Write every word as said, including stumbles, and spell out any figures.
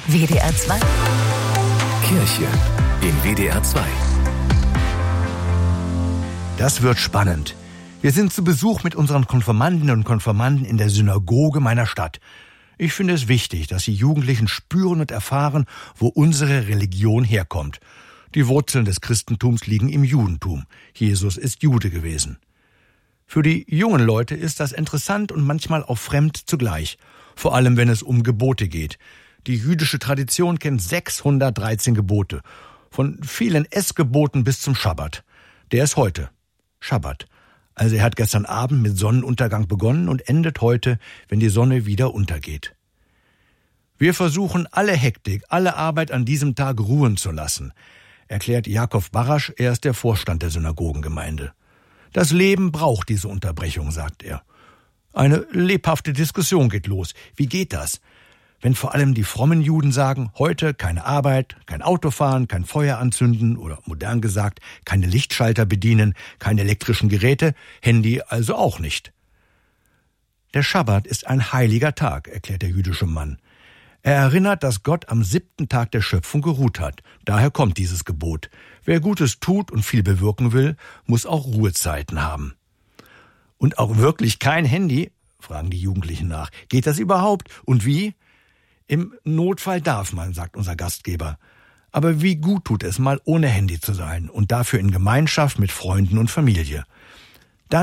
W D R zwei. Kirche in W D R zwei. Das wird spannend. Wir sind zu Besuch mit unseren Konfirmandinnen und Konfirmanden in der Synagoge meiner Stadt. Ich finde es wichtig, dass die Jugendlichen spüren und erfahren, wo unsere Religion herkommt. Die Wurzeln des Christentums liegen im Judentum. Jesus ist Jude gewesen. Für die jungen Leute ist das interessant und manchmal auch fremd zugleich. Vor allem, wenn es um Gebote geht. Die jüdische Tradition kennt sechshundertdreizehn Gebote. Von vielen Essgeboten bis zum Schabbat. Der ist heute. Schabbat. Also er hat gestern Abend mit Sonnenuntergang begonnen und endet heute, wenn die Sonne wieder untergeht. Wir versuchen, alle Hektik, alle Arbeit an diesem Tag ruhen zu lassen, erklärt Jakob Barasch, er ist der Vorstand der Synagogengemeinde. Das Leben braucht diese Unterbrechung, sagt er. Eine lebhafte Diskussion geht los. Wie geht das? Wenn vor allem die frommen Juden sagen, heute keine Arbeit, kein Autofahren, kein Feuer anzünden oder modern gesagt, keine Lichtschalter bedienen, keine elektrischen Geräte, Handy also auch nicht. Der Schabbat ist ein heiliger Tag, erklärt der jüdische Mann. Er erinnert, dass Gott am siebten Tag der Schöpfung geruht hat. Daher kommt dieses Gebot. Wer Gutes tut und viel bewirken will, muss auch Ruhezeiten haben. Und auch wirklich kein Handy? Fragen die Jugendlichen nach. Geht das überhaupt? Und wie? Im Notfall darf man, sagt unser Gastgeber. Aber wie gut tut es mal, ohne Handy zu sein und dafür in Gemeinschaft mit Freunden und Familie.